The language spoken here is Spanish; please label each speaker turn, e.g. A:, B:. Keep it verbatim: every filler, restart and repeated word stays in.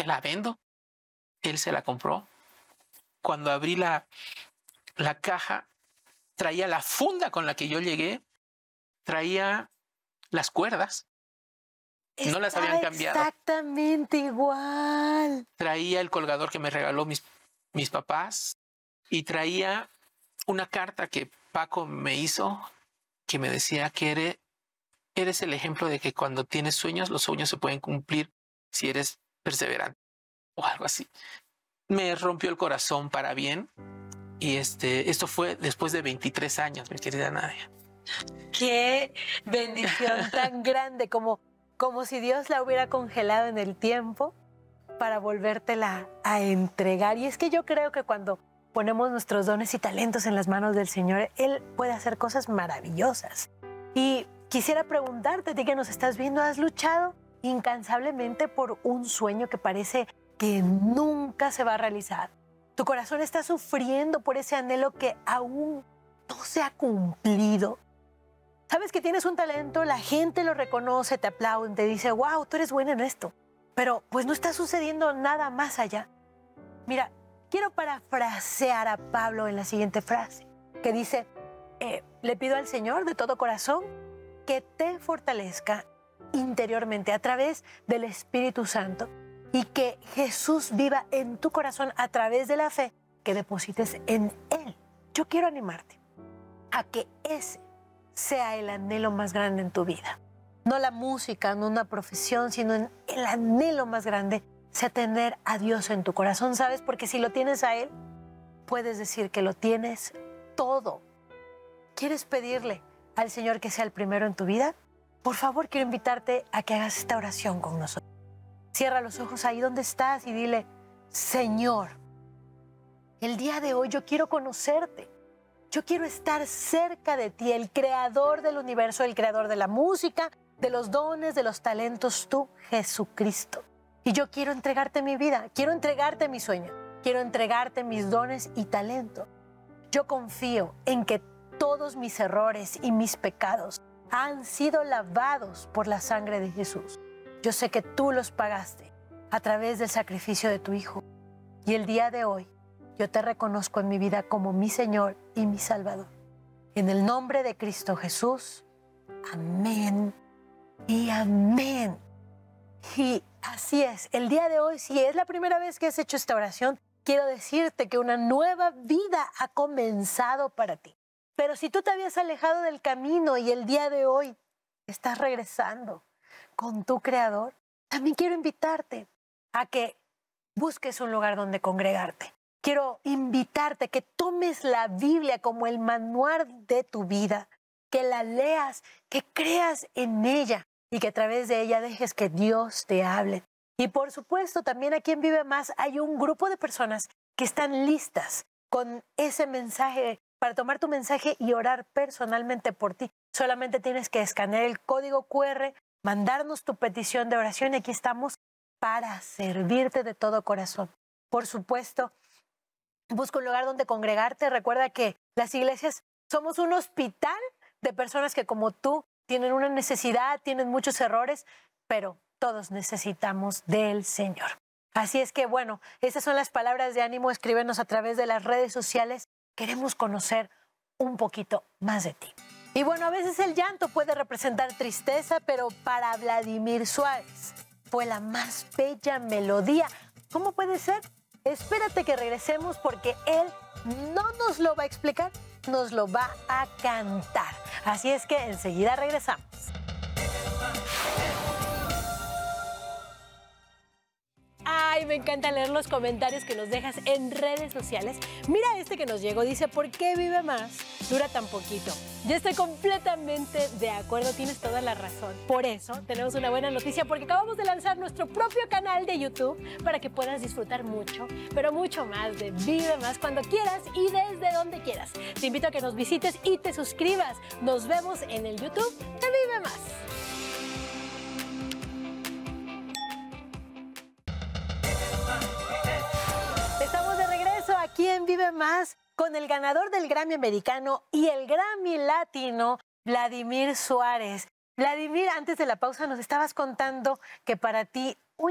A: la vendo. Él se la compró. Cuando abrí la, la caja, traía la funda con la que yo llegué, traía las cuerdas.
B: Estaba
A: no las habían cambiado.
B: Exactamente igual.
A: Traía el colgador que me regaló mis, mis papás y traía una carta que Paco me hizo que me decía que eres, eres el ejemplo de que cuando tienes sueños, los sueños se pueden cumplir si eres perseverante o algo así. Me rompió el corazón para bien y este, esto fue después de veintitrés años, mi querida Nadia.
B: Qué bendición tan grande, como, como si Dios la hubiera congelado en el tiempo para volvértela a entregar. Y es que yo creo que cuando ponemos nuestros dones y talentos en las manos del Señor, Él puede hacer cosas maravillosas. Y quisiera preguntarte, a ti que nos estás viendo, ¿has luchado incansablemente por un sueño que parece que nunca se va a realizar? Tu corazón está sufriendo por ese anhelo que aún no se ha cumplido. Sabes que tienes un talento, la gente lo reconoce, te aplauden, te dice, wow, tú eres buena en esto. Pero pues no está sucediendo nada más allá. Mira, quiero parafrasear a Pablo en la siguiente frase, que dice, eh, le pido al Señor de todo corazón que te fortalezca interiormente a través del Espíritu Santo y que Jesús viva en tu corazón a través de la fe que deposites en Él. Yo quiero animarte a que ese sea el anhelo más grande en tu vida. No la música, no una profesión, sino en el anhelo más grande sea tener a Dios en tu corazón, ¿sabes? Porque si lo tienes a Él, puedes decir que lo tienes todo. ¿Quieres pedirle al Señor que sea el primero en tu vida? Por favor, quiero invitarte a que hagas esta oración con nosotros. Cierra los ojos ahí donde estás y dile, Señor, el día de hoy yo quiero conocerte. Yo quiero estar cerca de ti, el creador del universo, el creador de la música, de los dones, de los talentos, tú, Jesucristo. Y yo quiero entregarte mi vida, quiero entregarte mi sueño, quiero entregarte mis dones y talentos. Yo confío en que todos mis errores y mis pecados han sido lavados por la sangre de Jesús. Yo sé que tú los pagaste a través del sacrificio de tu Hijo. Y el día de hoy, yo te reconozco en mi vida como mi Señor y mi Salvador. En el nombre de Cristo Jesús, amén y amén. Y así es, el día de hoy, si es la primera vez que has hecho esta oración, quiero decirte que una nueva vida ha comenzado para ti. Pero si tú te habías alejado del camino y el día de hoy estás regresando con tu Creador, también quiero invitarte a que busques un lugar donde congregarte. Quiero invitarte a que tomes la Biblia como el manual de tu vida, que la leas, que creas en ella y que a través de ella dejes que Dios te hable. Y por supuesto, también aquí en Vive Más hay un grupo de personas que están listas con ese mensaje para tomar tu mensaje y orar personalmente por ti. Solamente tienes que escanear el código cu erre, mandarnos tu petición de oración y aquí estamos para servirte de todo corazón. Por supuesto, busca un lugar donde congregarte. Recuerda que las iglesias somos un hospital de personas que como tú tienen una necesidad, tienen muchos errores, pero todos necesitamos del Señor. Así es que, bueno, esas son las palabras de ánimo. Escríbenos a través de las redes sociales. Queremos conocer un poquito más de ti. Y bueno, a veces el llanto puede representar tristeza, pero para Vladimir Suárez fue la más bella melodía. ¿Cómo puede ser? Espérate que regresemos porque él no nos lo va a explicar, nos lo va a cantar. Así es que enseguida regresamos. Ay, me encanta leer los comentarios que nos dejas en redes sociales. Mira este que nos llegó, dice, ¿por qué Vive Más dura tan poquito? Yo estoy completamente de acuerdo, tienes toda la razón. Por eso tenemos una buena noticia, porque acabamos de lanzar nuestro propio canal de YouTube para que puedas disfrutar mucho, pero mucho más de Vive Más cuando quieras y desde donde quieras. Te invito a que nos visites y te suscribas. Nos vemos en el YouTube de Vive Más. Estamos de regreso aquí en Vive Más con el ganador del Grammy Americano y el Grammy Latino, Vladimir Suárez. Vladimir, antes de la pausa nos estabas contando que para ti